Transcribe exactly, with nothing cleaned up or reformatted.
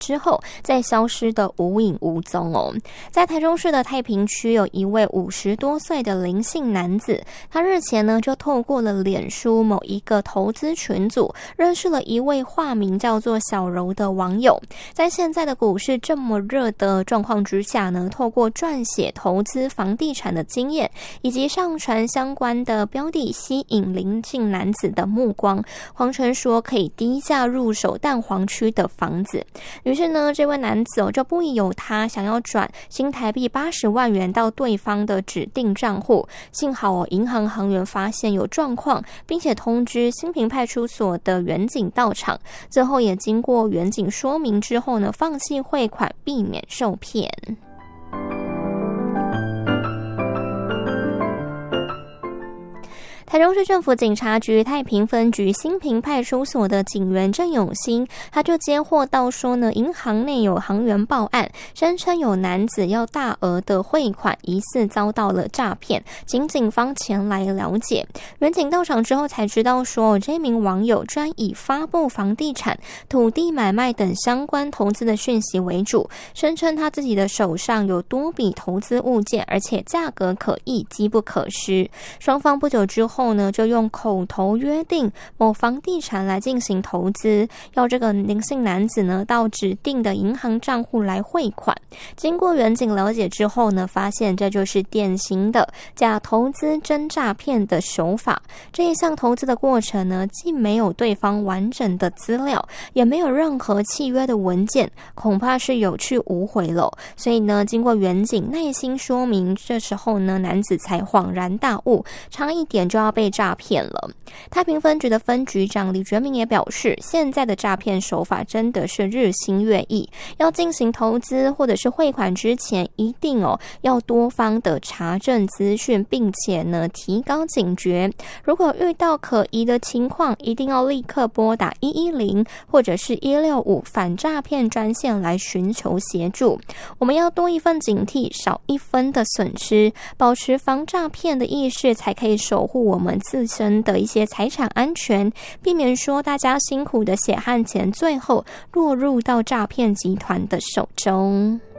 之后再消失的无影无踪哦。在台中市的太平区，有一位五十多岁的林姓男子，他日前呢就透过了脸书某一个投资群组，认识了一位化名叫做小柔的网友。在现在的股市这么热的状况之下呢，透过撰写投资房地产的经验，以及上传相关的标的，吸引林姓男子的目光，谎称说可以低价入手蛋黄区的房子。于是呢，这位男子哦就不疑有他，想要转新台币八十万元到对方的指定账户。幸好哦，银行行员发现有状况，并且通知新平派出所的员警到场。最后也经过员警说明之后呢，放弃汇款，避免受骗。台中市政府警察局太平分局新平派出所的警员郑永兴，他就接获到说呢，银行内有行员报案，声称有男子要大额的汇款，疑似遭到了诈骗，请警方前来了解。员警到场之后才知道说，这名网友专以发布房地产、土地买卖等相关投资的讯息为主，声称他自己的手上有多笔投资物件，而且价格可议，机不可失。双方不久之后后呢，就用口头约定某房地产来进行投资，要这个林姓男子呢到指定的银行账户来汇款。经过员警了解之后呢，发现这就是典型的假投资真诈骗的手法。这一项投资的过程呢，既没有对方完整的资料，也没有任何契约的文件，恐怕是有去无回了。所以呢，经过员警耐心说明，这时候呢，男子才恍然大悟，差一点就要被诈骗了。太平分局的分局长李觉明也表示，现在的诈骗手法真的是日新月异，要进行投资或者是汇款之前，一定哦要多方的查证资讯，并且呢提高警觉。如果遇到可疑的情况，一定要立刻拨打一一零或者是一六五反诈骗专线来寻求协助。我们要多一份警惕，少一分的损失，保持防诈骗的意识，才可以守护我们自身的一些财产安全，避免说大家辛苦的血汗钱最后落入到诈骗集团的手中。